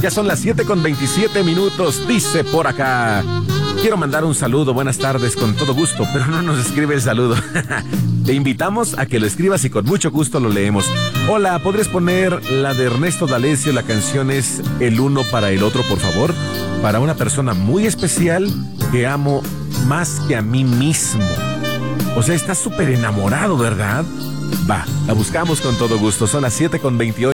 Ya son las 7:27. Dice por acá: quiero mandar un saludo, buenas tardes, con todo gusto, pero no nos escribe el saludo. Te invitamos a que lo escribas y con mucho gusto lo leemos. Hola, ¿podrías poner la de Ernesto D'Alessio? La canción es El uno para el otro, por favor. Para una persona muy especial que amo más que a mí mismo. O sea, estás súper enamorado, ¿verdad? Va, la buscamos con todo gusto. Son las 7:28.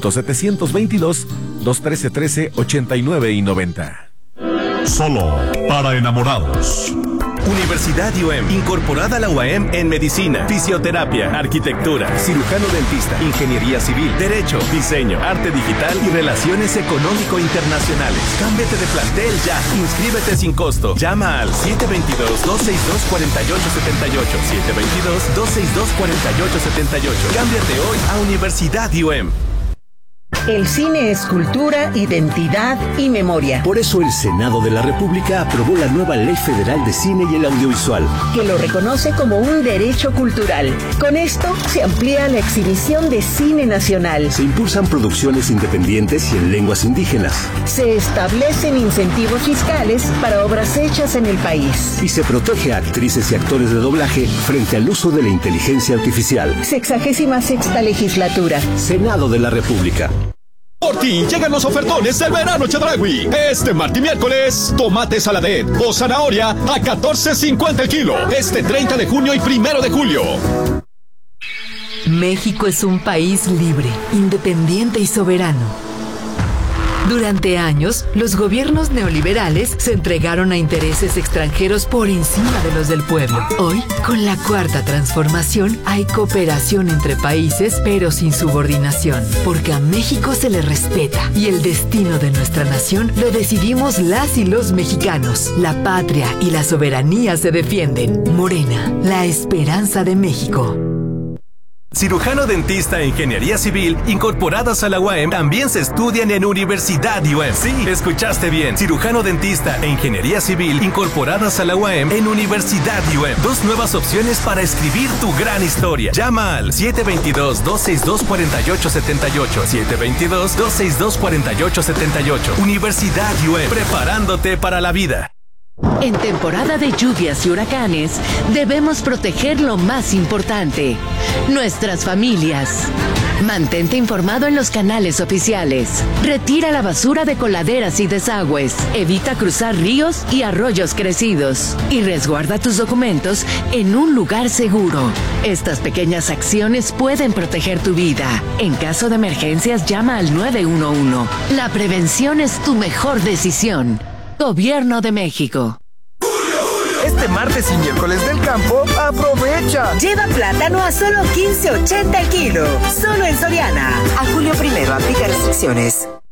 722-213-1389 y 90. Solo para enamorados. Universidad UM, incorporada a la UAM en medicina, fisioterapia, arquitectura, cirujano dentista, ingeniería civil, derecho, diseño, arte digital y relaciones económico-internacionales. Cámbiate de plantel ya. Inscríbete sin costo. Llama al 722-262-4878. 722-262-4878. Cámbiate hoy a Universidad UM. El cine es cultura, identidad y memoria. Por eso el Senado de la República aprobó la nueva Ley Federal de Cine y el Audiovisual, que lo reconoce como un derecho cultural. Con esto se amplía la exhibición de cine nacional. Se impulsan producciones independientes y en lenguas indígenas. Se establecen incentivos fiscales para obras hechas en el país. Y se protege a actrices y actores de doblaje frente al uso de la inteligencia artificial. 66ª legislatura. Senado de la República. Por ti llegan los ofertones del verano Chedraui. Este martes y miércoles, tomate saladet o zanahoria a $14.50 el kilo. Este 30 de junio y 1 de julio. México es un país libre, independiente y soberano. Durante años, los gobiernos neoliberales se entregaron a intereses extranjeros por encima de los del pueblo. Hoy, con la Cuarta Transformación, hay cooperación entre países, pero sin subordinación, porque a México se le respeta y el destino de nuestra nación lo decidimos las y los mexicanos. La patria y la soberanía se defienden. Morena, la esperanza de México. Cirujano dentista e ingeniería civil incorporadas a la UAM también se estudian en Universidad UAM. Sí, escuchaste bien. Cirujano dentista e ingeniería civil incorporadas a la UAM en Universidad UAM. 2 nuevas opciones para escribir tu gran historia. Llama al 722-262-4878. 722-262-4878. Universidad UAM, preparándote para la vida. En temporada de lluvias y huracanes, debemos proteger lo más importante, nuestras familias. Mantente informado en los canales oficiales. Retira la basura de coladeras y desagües. Evita cruzar ríos y arroyos crecidos. Y resguarda tus documentos en un lugar seguro. Estas pequeñas acciones pueden proteger tu vida. En caso de emergencias, llama al 911. La prevención es tu mejor decisión. Gobierno de México. Este martes y miércoles del campo, aprovecha. Lleva plátano a solo $15.80 el kilo. Solo en Soriana. A julio 1, aplica restricciones.